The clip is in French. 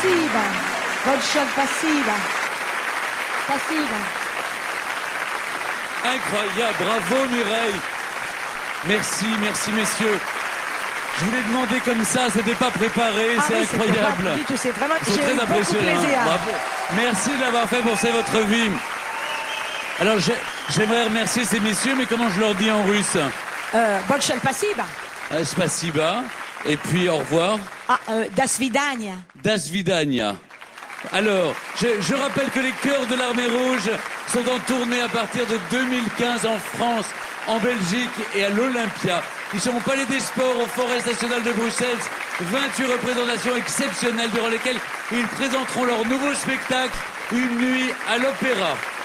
spasiba. Большое спасибо. Спасибо. Incroyable, bravo Mireille. Merci, merci messieurs. Je vous l'ai demandé comme ça, c'était pas préparé, Ah c'est oui, incroyable. pas du tout, c'est vraiment, C'est j'ai eu très beaucoup impressionnant. plaisir. Bravo. Merci de l'avoir fait pour c'est votre vie. Alors j'aimerais remercier ces messieurs, mais comment je leur dis en russe? Большое спасибо. Spasiba. Et puis au revoir. Ah, до свидания. Das Vidania. Alors, je rappelle que les chœurs de l'Armée Rouge sont en tournée à partir de 2015 en France, en Belgique et à l'Olympia. Ils sont au Palais des Sports, au Forest National de Bruxelles. 28 représentations exceptionnelles durant lesquelles ils présenteront leur nouveau spectacle, Une nuit à l'opéra.